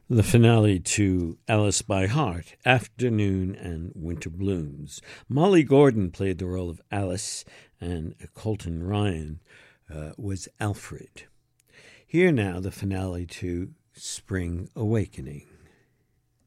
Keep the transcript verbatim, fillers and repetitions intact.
The finale to Alice by Heart, Afternoon and Winter Blooms. Molly Gordon played the role of Alice, and Colton Ryan uh, was Alfred. Here now, the finale to Spring Awakening.